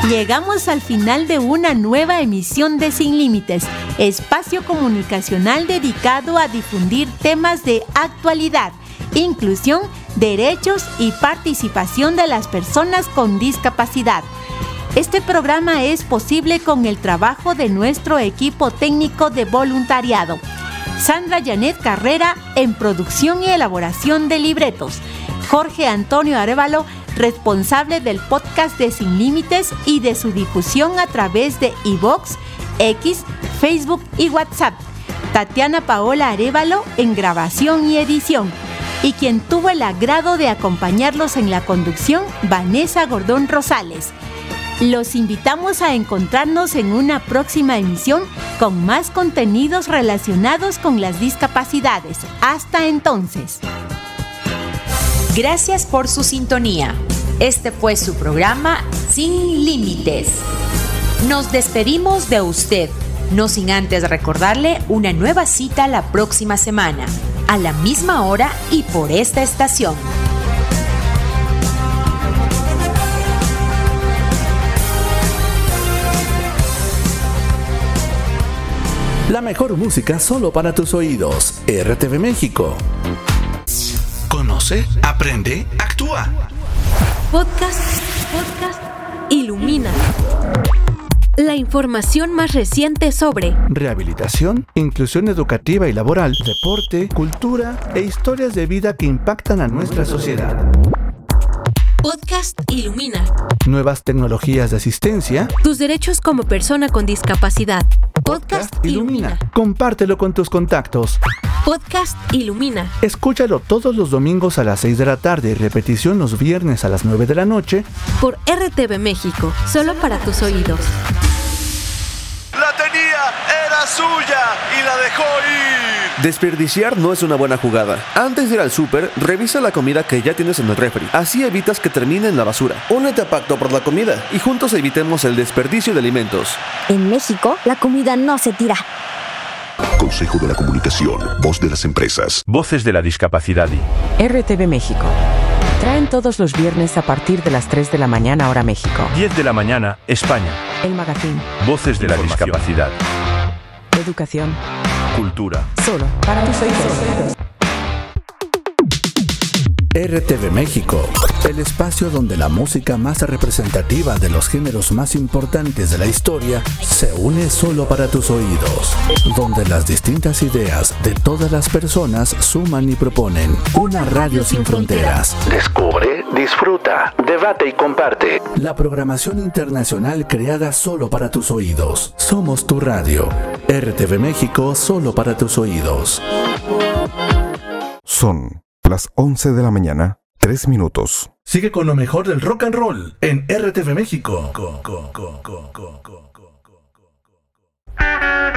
Llegamos al final de una nueva emisión de Sin Límites, espacio comunicacional dedicado a difundir temas de actualidad, inclusión, derechos y participación de las personas con discapacidad. Este programa es posible con el trabajo de nuestro equipo técnico de voluntariado. Sandra Janet Carrera en producción y elaboración de libretos. Jorge Antonio Arévalo, responsable del podcast de Sin Límites y de su difusión a través de iVoox, X, Facebook y WhatsApp. Tatiana Paola Arévalo en grabación y edición. Y quien tuvo el agrado de acompañarlos en la conducción, Vanessa Gordón Rosales. Los invitamos a encontrarnos en una próxima emisión con más contenidos relacionados con las discapacidades. Hasta entonces. Gracias por su sintonía. Este fue su programa Sin Límites. Nos despedimos de usted, no sin antes recordarle una nueva cita la próxima semana, a la misma hora y por esta estación. La mejor música solo para tus oídos. RTV México. Conoce, aprende, actúa. Podcast Ilumina. La información más reciente sobre rehabilitación, inclusión educativa y laboral, deporte, cultura e historias de vida que impactan a nuestra sociedad. Podcast Ilumina. Nuevas tecnologías de asistencia. Tus derechos como persona con discapacidad. Podcast Ilumina. Compártelo con tus contactos. Podcast Ilumina. Escúchalo todos los domingos a las 6 de la tarde y repetición los viernes a las 9 de la noche. Por RTV México, solo para tus oídos. La tenía, era suya y la dejó ir. Desperdiciar no es una buena jugada. Antes de ir al súper, revisa la comida que ya tienes en el refri. Así evitas que termine en la basura. Únete a Pacto por la Comida y juntos evitemos el desperdicio de alimentos. En México, la comida no se tira. Consejo de la Comunicación, voz de las empresas. Voces de la discapacidad y RTV México. Traen todos los viernes a partir de las 3 de la mañana hora México. 10 de la mañana, España. El magazine. Voces de la discapacidad. Educación. Cultura. Solo para tus oídos. RTV México, el espacio donde la música más representativa de los géneros más importantes de la historia se une solo para tus oídos, donde las distintas ideas de todas las personas suman y proponen una radio sin fronteras. Descubre, disfruta, debate y comparte. La programación internacional creada solo para tus oídos. Somos tu radio. RTV México, solo para tus oídos. Son las 11 de la mañana, 3 minutos. Sigue con lo mejor del rock and roll en RTV México.